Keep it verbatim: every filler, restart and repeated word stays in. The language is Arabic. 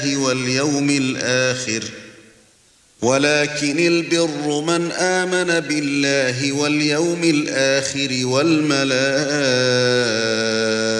واليوم الآخر ولكن البر من آمن بالله واليوم الآخر والملائكة